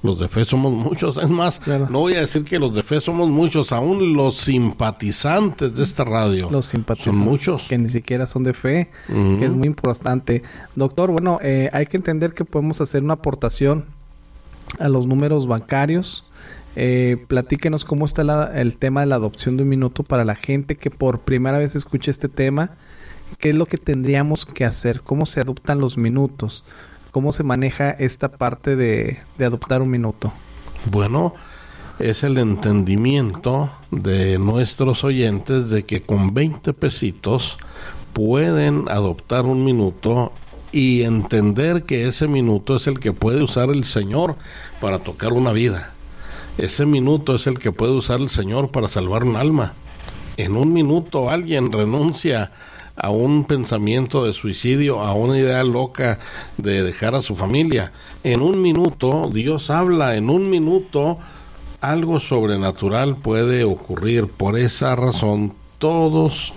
Los de fe somos muchos. Es más, Claro. no voy a decir que los de fe somos muchos, aún los simpatizantes de esta radio Los simpatizantes son muchos. que ni siquiera son de fe, Ujú. que es muy importante. Doctor, bueno, hay que entender que podemos hacer una aportación a los números bancarios. Platíquenos cómo está el tema de la adopción de un minuto para la gente que por primera vez escucha este tema. ¿Qué es lo que tendríamos que hacer? ¿Cómo se adoptan los minutos? ¿Cómo se maneja esta parte de adoptar un minuto? Bueno, es el entendimiento de nuestros oyentes de que con 20 pesitos pueden adoptar un minuto y entender que ese minuto es el que puede usar el Señor para tocar una vida. Ese minuto es el que puede usar el Señor para salvar un alma. En un minuto alguien renuncia a un pensamiento de suicidio, a una idea loca de dejar a su familia. En un minuto Dios habla, en un minuto algo sobrenatural puede ocurrir. Por esa razón, todos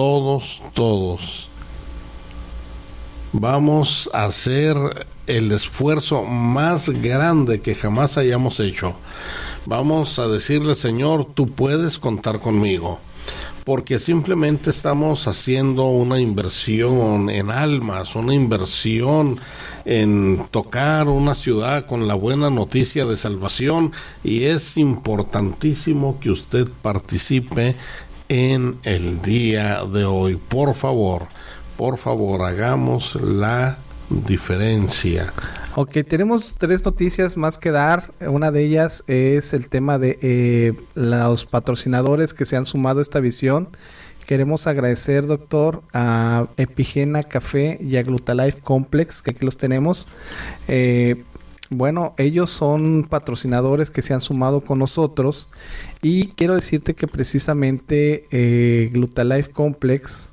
vamos a hacer el esfuerzo más grande que jamás hayamos hecho. Vamos a decirle, Señor, tú puedes contar conmigo, porque simplemente estamos haciendo una inversión en almas, una inversión en tocar una ciudad con la buena noticia de salvación, y es importantísimo que usted participe en el día de hoy. Por favor, hagamos la diferencia. Ok, tenemos 3 noticias más que dar. Una de ellas es el tema de los patrocinadores que se han sumado a esta visión. Queremos agradecer, doctor, a Epigena Café y a Glutalife Complex, que aquí los tenemos. Bueno, ellos son patrocinadores que se han sumado con nosotros, y quiero decirte que precisamente Glutalife Complex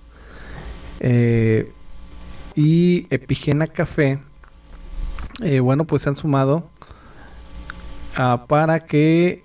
y Epigena Café, bueno, pues se han sumado para que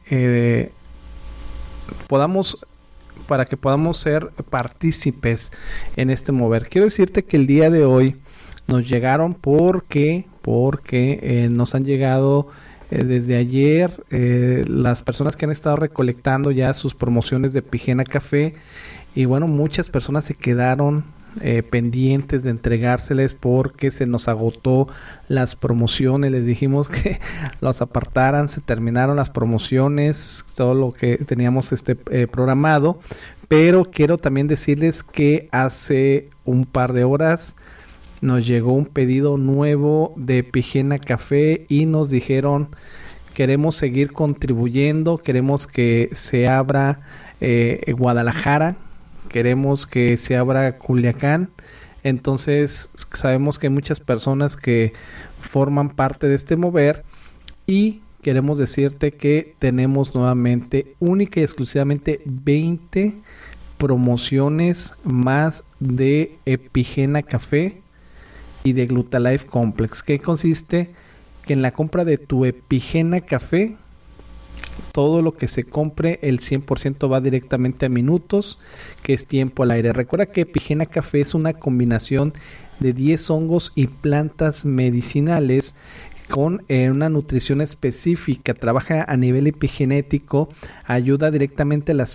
podamos ser partícipes en este mover. Quiero decirte que el día de hoy nos llegaron porque nos han llegado desde ayer las personas que han estado recolectando ya sus promociones de Epigena Café, y bueno, muchas personas se quedaron pendientes de entregárseles porque se nos agotó las promociones. Les dijimos que los apartaran, se terminaron las promociones, todo lo que teníamos programado. Pero quiero también decirles que hace un par de horas nos llegó un pedido nuevo de Epigena Café y nos dijeron: queremos seguir contribuyendo, queremos que se abra Guadalajara, queremos que se abra Culiacán. Entonces sabemos que hay muchas personas que forman parte de este mover, y queremos decirte que tenemos nuevamente, única y exclusivamente, 20 promociones más de Epigena Café y de Glutalife Complex. ¿Qué consiste? Que en la compra de tu Epigena Café, todo lo que se compre, el 100% va directamente a minutos, que es tiempo al aire. Recuerda que Epigena Café es una combinación de 10 hongos y plantas medicinales con una nutrición específica. Trabaja a nivel epigenético, ayuda directamente a las